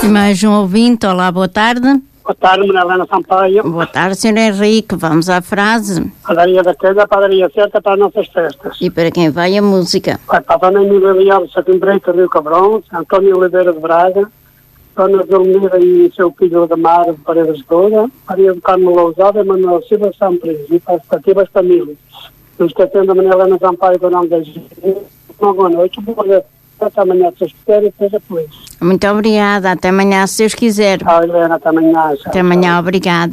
E mais um ouvinte, olá, boa tarde. Boa tarde, Maria Helena Sampaio. Boa tarde, Sr. Henrique, vamos à frase. Padaria da Queda, padaria certa para as nossas festas. E para quem vai a música? Vai para a Dona Emília Leal de Saquimbreita, Rio Cabrão, António Oliveira de Braga, Dona Delmira e seu filho de Mar de Paredes de Goura, Maria do Carmo Lousada e Manuel Silva Sampres, e para as respectivas famílias. Não esquecendo a Maria Helena Sampaio do nome da gente. Uma boa noite, até amanhã, se Deus quiser, e seja feliz. Muito obrigada, até amanhã, se Deus quiser. Tchau, Helena, até amanhã. Até amanhã, obrigada.